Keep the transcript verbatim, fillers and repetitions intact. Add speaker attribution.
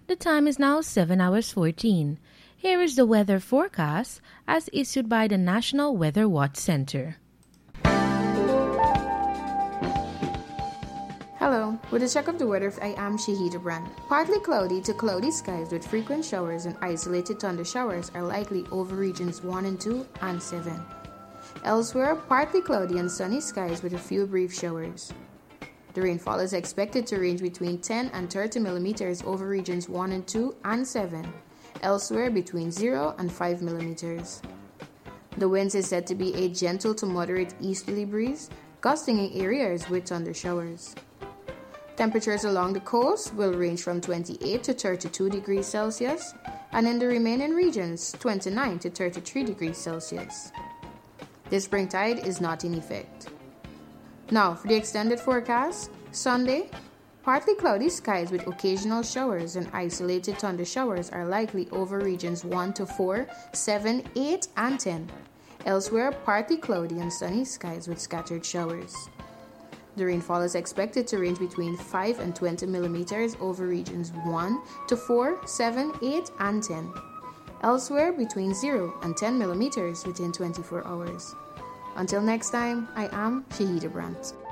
Speaker 1: The time is now seven hours fourteen. Here is the weather forecast as issued by the National Weather Watch Center.
Speaker 2: Hello, with a check of the weather, I am Shahida Brand. Partly cloudy to cloudy skies with frequent showers and isolated thunder showers are likely over regions one and two and seven. Elsewhere, partly cloudy and sunny skies with a few brief showers. The rainfall is expected to range between ten and thirty millimeters over regions one and two and seven. Elsewhere, between zero and five millimeters. The winds is said to be a gentle to moderate easterly breeze, gusting in areas with thunder showers. Temperatures along the coast will range from twenty-eight to thirty-two degrees Celsius, and in the remaining regions, twenty-nine to thirty-three degrees Celsius. The spring tide is not in effect. Now, for the extended forecast, Sunday, partly cloudy skies with occasional showers and isolated thunder showers are likely over regions one to four, seven, eight, and ten. Elsewhere, partly cloudy and sunny skies with scattered showers. The rainfall is expected to range between five and twenty millimeters over regions one to four, seven, eight, and ten. Elsewhere, between zero and ten millimeters within twenty-four hours. Until next time, I am Shahida Brandt.